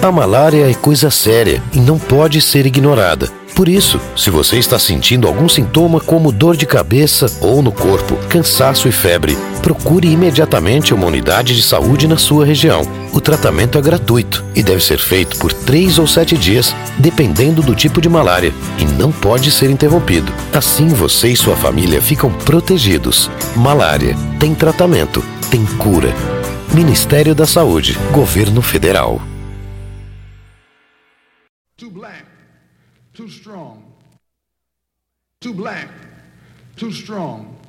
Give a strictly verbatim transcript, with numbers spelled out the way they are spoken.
A malária é coisa séria e não pode ser ignorada. Por isso, se você está sentindo algum sintoma como dor de cabeça ou no corpo, cansaço e febre, procure imediatamente uma unidade de saúde na sua região. O tratamento é gratuito e deve ser feito por três ou sete dias, dependendo do tipo de malária, e não pode ser interrompido. Assim você e sua família ficam protegidos. Malária tem tratamento, tem cura. Ministério da Saúde, Governo Federal. Too black, too strong. Too black, too strong.